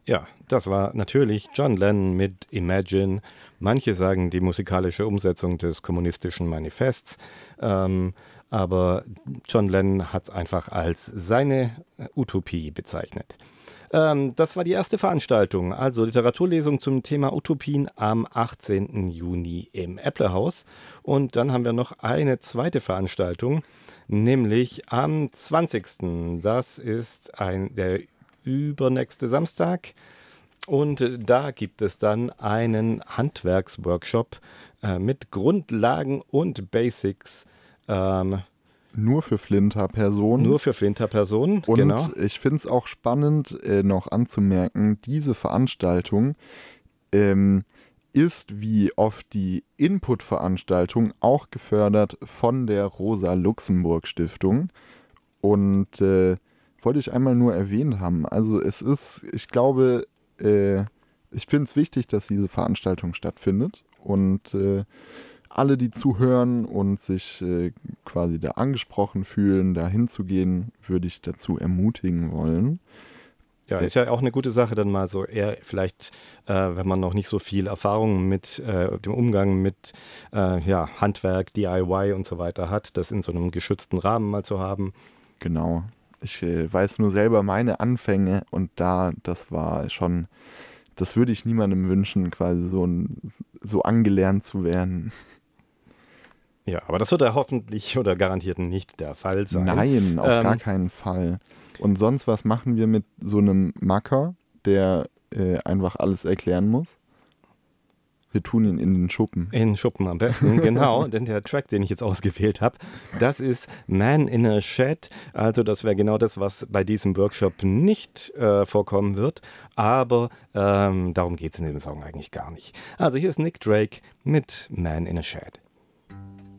Ja, das war natürlich John Lennon mit Imagine. Manche sagen die musikalische Umsetzung des kommunistischen Manifests, aber John Lennon hat es einfach als seine Utopie bezeichnet. Das war die erste Veranstaltung, also Literaturlesung zum Thema Utopien am 18. Juni im Äpplehaus. Und dann haben wir noch eine zweite Veranstaltung, nämlich am 20. Das ist der übernächste Samstag. Und da gibt es dann einen Handwerksworkshop mit Grundlagen und Basics. Nur für Flinter-Personen. Nur für Flinter-Personen, Und genau. ich finde es auch spannend, noch anzumerken, diese Veranstaltung ist wie oft die Input-Veranstaltung auch gefördert von der Rosa-Luxemburg-Stiftung. Und wollte ich einmal nur erwähnt haben. Also es ist, ich glaube, ich finde es wichtig, dass diese Veranstaltung stattfindet. Und alle, die zuhören und sich quasi da angesprochen fühlen, da hinzugehen, würde ich dazu ermutigen wollen. Ja, ist ja auch eine gute Sache, dann mal so eher vielleicht, wenn man noch nicht so viel Erfahrung mit dem Umgang mit Handwerk, DIY und so weiter hat, das in so einem geschützten Rahmen mal zu haben. Genau. Ich weiß nur selber meine Anfänge und das war schon, das würde ich niemandem wünschen, quasi so angelernt zu werden. Ja, aber das wird ja hoffentlich oder garantiert nicht der Fall sein. Nein, auf gar keinen Fall. Und sonst, was machen wir mit so einem Macker, der einfach alles erklären muss? Wir tun ihn in den Schuppen. In den Schuppen am besten, genau. Denn der Track, den ich jetzt ausgewählt habe, das ist Man in a Shed. Also das wäre genau das, was bei diesem Workshop nicht vorkommen wird. Aber darum geht es in dem Song eigentlich gar nicht. Also hier ist Nick Drake mit Man in a Shed.